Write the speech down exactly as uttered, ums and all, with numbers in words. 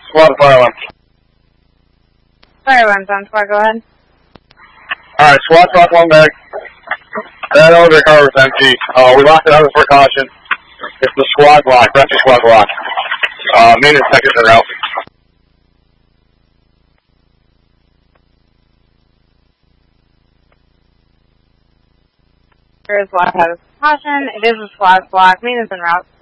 Squad fire alarm. Fire alarm's on squad, go ahead. Alright, squad talk one back. That elevator car was empty. Uh, we locked it out as a precaution. It's the squad block, rescue squad block. Uh, maintenance seconds are out. There is block out of precaution. It is a squad block. Maintenance en route.